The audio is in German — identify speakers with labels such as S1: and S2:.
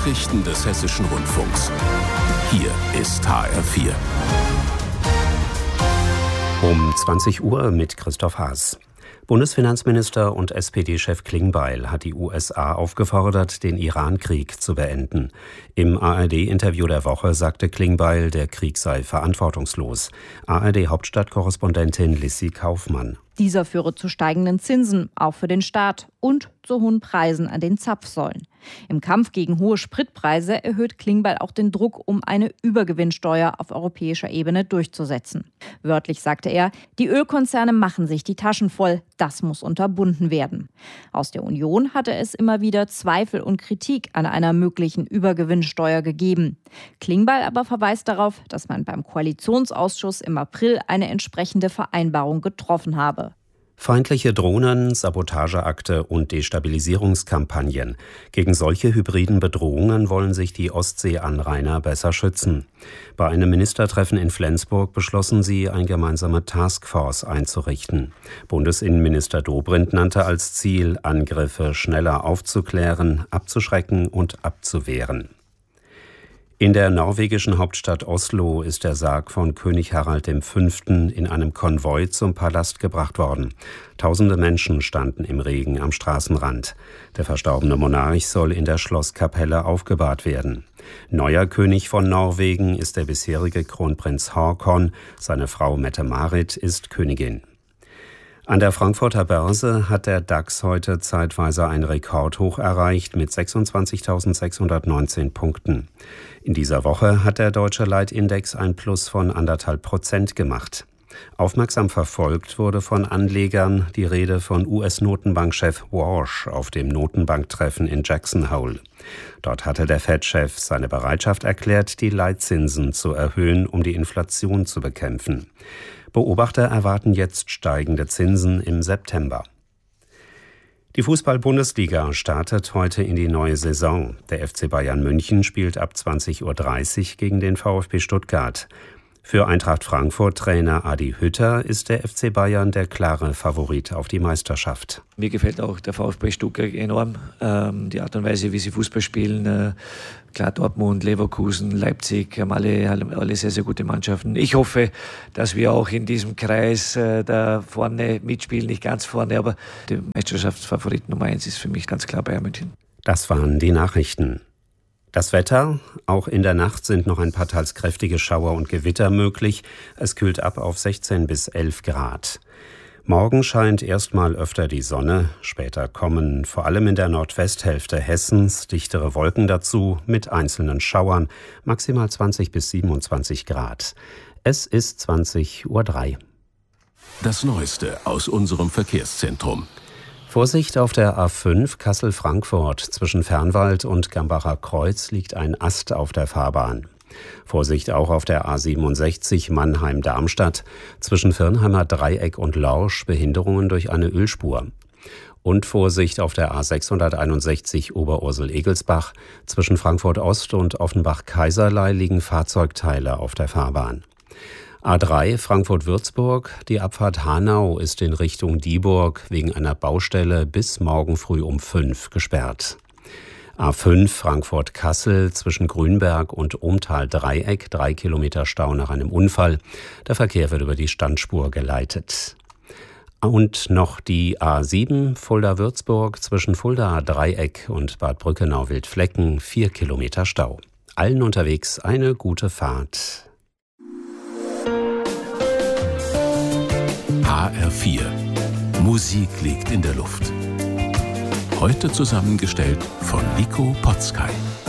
S1: Nachrichten des Hessischen Rundfunks. Hier ist HR4.
S2: Um 20 Uhr mit Christoph Haas. Bundesfinanzminister und SPD-Chef Klingbeil hat die USA aufgefordert, den Iran-Krieg zu beenden. Im ARD-Interview der Woche sagte Klingbeil, der Krieg sei verantwortungslos. ARD-Hauptstadtkorrespondentin Lissy Kaufmann.
S3: Dieser führe zu steigenden Zinsen, auch für den Staat, und zu hohen Preisen an den Zapfsäulen. Im Kampf gegen hohe Spritpreise erhöht Klingbeil auch den Druck, um eine Übergewinnsteuer auf europäischer Ebene durchzusetzen. Wörtlich sagte er, die Ölkonzerne machen sich die Taschen voll, das muss unterbunden werden. Aus der Union hatte es immer wieder Zweifel und Kritik an einer möglichen Übergewinnsteuer gegeben. Klingbeil aber verweist darauf, dass man beim Koalitionsausschuss im April eine entsprechende Vereinbarung getroffen habe.
S2: Feindliche Drohnen, Sabotageakte und Destabilisierungskampagnen. Gegen solche hybriden Bedrohungen wollen sich die Ostseeanrainer besser schützen. Bei einem Ministertreffen in Flensburg beschlossen sie, eine gemeinsame Taskforce einzurichten. Bundesinnenminister Dobrindt nannte als Ziel, Angriffe schneller aufzuklären, abzuschrecken und abzuwehren. In der norwegischen Hauptstadt Oslo ist der Sarg von König Harald V. in einem Konvoi zum Palast gebracht worden. Tausende Menschen standen im Regen am Straßenrand. Der verstorbene Monarch soll in der Schlosskapelle aufgebahrt werden. Neuer König von Norwegen ist der bisherige Kronprinz Haakon. Seine Frau Mette-Marit ist Königin. An der Frankfurter Börse hat der DAX heute zeitweise ein Rekordhoch erreicht mit 26.619 Punkten. In dieser Woche hat der deutsche Leitindex ein Plus von 1,5% gemacht. Aufmerksam verfolgt wurde von Anlegern die Rede von US-Notenbankchef Walsh auf dem Notenbanktreffen in Jackson Hole. Dort hatte der Fed-Chef seine Bereitschaft erklärt, die Leitzinsen zu erhöhen, um die Inflation zu bekämpfen. Beobachter erwarten jetzt steigende Zinsen im September. Die Fußball-Bundesliga startet heute in die neue Saison. Der FC Bayern München spielt ab 20:30 Uhr gegen den VfB Stuttgart. Für Eintracht Frankfurt-Trainer Adi Hütter ist der FC Bayern der klare Favorit auf die Meisterschaft.
S4: Mir gefällt auch der VfB Stuttgart enorm. Die Art und Weise, wie sie Fußball spielen. Klar, Dortmund, Leverkusen, Leipzig haben alle sehr, sehr gute Mannschaften. Ich hoffe, dass wir auch in diesem Kreis da vorne mitspielen. Nicht ganz vorne, aber der Meisterschaftsfavorit Nummer 1 ist für mich ganz klar Bayern München.
S2: Das waren die Nachrichten. Das Wetter, auch in der Nacht sind noch ein paar teils kräftige Schauer und Gewitter möglich. Es kühlt ab auf 16 bis 11 Grad. Morgen scheint erstmal öfter die Sonne. Später kommen vor allem in der Nordwesthälfte Hessens dichtere Wolken dazu mit einzelnen Schauern, maximal 20 bis 27 Grad. Es ist 20:03 Uhr.
S1: Das Neueste aus unserem Verkehrszentrum.
S2: Vorsicht auf der A5 Kassel-Frankfurt. Zwischen Fernwald und Gambacher Kreuz liegt ein Ast auf der Fahrbahn. Vorsicht auch auf der A67 Mannheim-Darmstadt. Zwischen Firnheimer Dreieck und Lorsch Behinderungen durch eine Ölspur. Und Vorsicht auf der A661 Oberursel-Egelsbach. Zwischen Frankfurt Ost und Offenbach-Kaiserlei liegen Fahrzeugteile auf der Fahrbahn. A3 Frankfurt-Würzburg. Die Abfahrt Hanau ist in Richtung Dieburg wegen einer Baustelle bis morgen früh um 5 gesperrt. A5 Frankfurt-Kassel zwischen Grünberg und Ohmtal-Dreieck 3 Kilometer Stau nach einem Unfall. Der Verkehr wird über die Standspur geleitet. Und noch die A7 Fulda-Würzburg zwischen Fulda-Dreieck und Bad Brückenau-Wildflecken 4 Kilometer Stau. Allen unterwegs eine gute Fahrt.
S1: HR4. Musik liegt in der Luft. Heute zusammengestellt von Nico Potzkay.